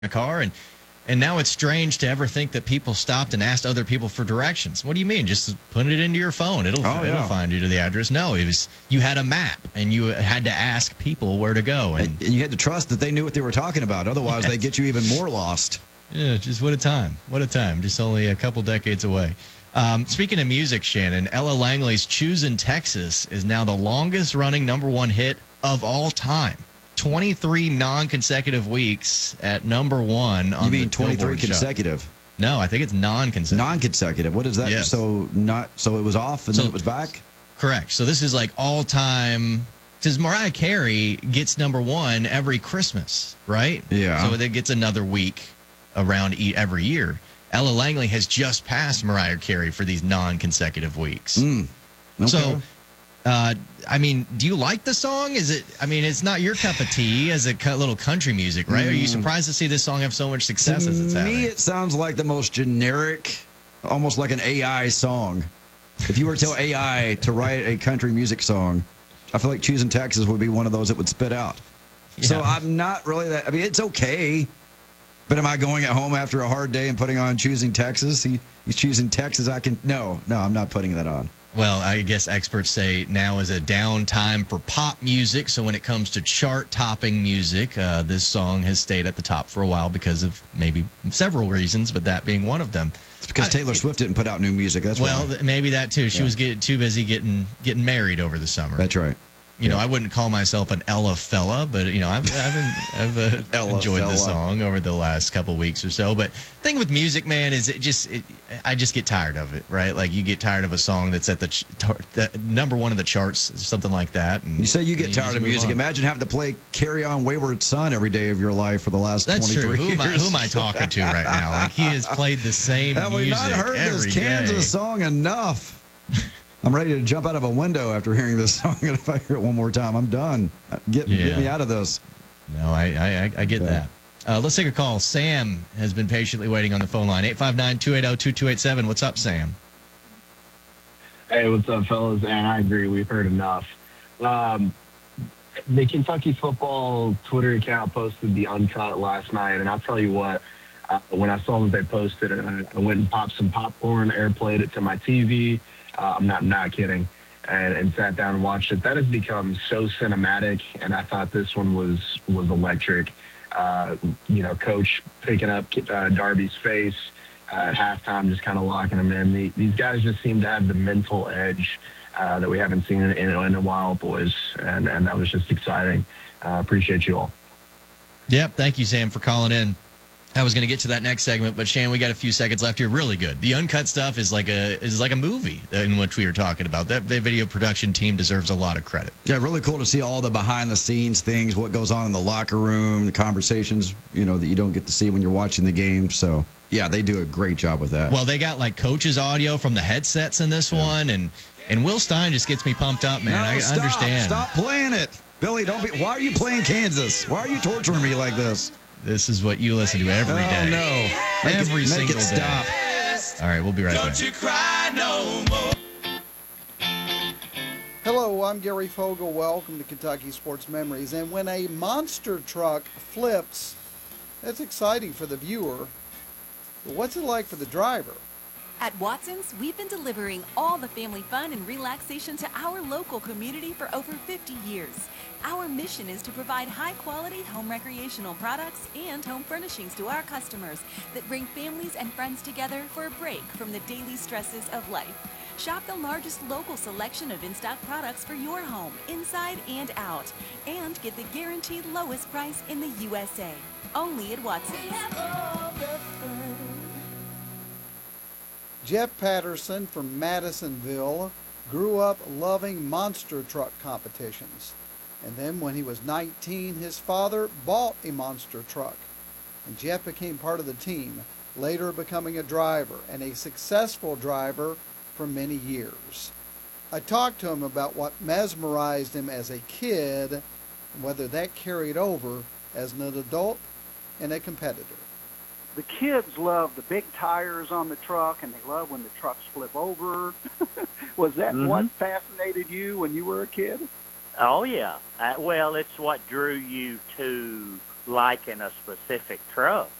a car, and now it's strange to ever think that people stopped and asked other people for directions. What do you mean? Just put it into your phone. It'll find you to the address. No, you had a map, and you had to ask people where to go. And you had to trust that they knew what they were talking about. Otherwise, they get you even more lost. Yeah, just what a time. What a time. Just only a couple decades away. Speaking of music, Shannon, Ella Langley's Choosin' Texas is now the longest-running #1 hit of all time. 23 non-consecutive weeks at #1 on the You mean 23 consecutive? No, I think it's non-consecutive. Non-consecutive. What is that? Yes. So it was off and then it was back? Correct. So this is like all-time, because Mariah Carey gets #1 every Christmas, right? Yeah. So it gets another week around every year. Ella Langley has just passed Mariah Carey for these non-consecutive weeks. Okay. So, I mean, do you like the song? It's not your cup of tea as a little country music, right? Are you surprised to see this song have so much success as it's having? To me, it sounds like the most generic, almost like an AI song. If you were to tell AI to write a country music song, I feel like Choosin' Texas would be one of those that would spit out. Yeah. So I'm not really that. I mean, it's okay. But am I going at home after a hard day and putting on Choosing Texas? He's choosing Texas. No, I'm not putting that on. Well, I guess experts say now is a downtime for pop music. So when it comes to chart-topping music, this song has stayed at the top for a while because of maybe several reasons, but that being one of them. It's because Taylor Swift didn't put out new music. That's why. Maybe that too. She was too busy getting married over the summer. That's right. You know, I wouldn't call myself an Ella fella, but I've enjoyed the song over the last couple weeks or so. But the thing with music, man, is I just get tired of it, right? Like you get tired of a song that's at the #1 of the charts, something like that. And you say you get tired of music. Imagine having to play "Carry On, Wayward Son" every day of your life for the last 23 years. That's true. Who am I talking to right now? Like he has played the same music every day. Have we not heard this Kansas song enough? I'm ready to jump out of a window after hearing this song. If I hear it one more time, I'm done. Get me out of this. No, I get that. Let's take a call. Sam has been patiently waiting on the phone line. 859-280-2287. What's up, Sam? Hey, what's up, fellas? And I agree. We've heard enough. The Kentucky football Twitter account posted the uncut last night, and I'll tell you what, when I saw that they posted it, I went and popped some popcorn, airplayed it to my TV. I'm not kidding, and sat down and watched it. That has become so cinematic, and I thought this one was electric. Coach picking up Darby's face at halftime, just kind of locking him in. These guys just seem to have the mental edge that we haven't seen in a while, boys, and that was just exciting. Appreciate you all. Yep, thank you, Sam, for calling in. I was going to get to that next segment, but Shan, we got a few seconds left here. Really good. The uncut stuff is like a movie in which we were talking about. That video production team deserves a lot of credit. Yeah, really cool to see all the behind-the-scenes things, what goes on in the locker room, the conversations, that you don't get to see when you're watching the game. So, yeah, they do a great job with that. Well, they got like coaches' audio from the headsets in this one, and Will Stein just gets me pumped up, man. I understand. Stop playing it, Billy. Why are you playing Kansas? Why are you torturing me like this? This is what you listen to every day. No. Every single day. Stop. All right, we'll be right back. Don't you cry no more. Hello, I'm Gary Fogle. Welcome to Kentucky Sports Memories. And when a monster truck flips, that's exciting for the viewer. But what's it like for the driver? At Watson's, we've been delivering all the family fun and relaxation to our local community for over 50 years. Our mission is to provide high-quality home recreational products and home furnishings to our customers that bring families and friends together for a break from the daily stresses of life. Shop the largest local selection of in-stock products for your home, inside and out, and get the guaranteed lowest price in the USA. Only at Watson's. Jeff Patterson from Madisonville grew up loving monster truck competitions. And then when he was 19, his father bought a monster truck. And Jeff became part of the team, later becoming a driver, and a successful driver for many years. I talked to him about what mesmerized him as a kid, and whether that carried over as an adult and a competitor. The kids love the big tires on the truck, and they love when the trucks flip over. Was that what fascinated you when you were a kid? Oh, yeah. Well, it's what drew you to liking a specific truck.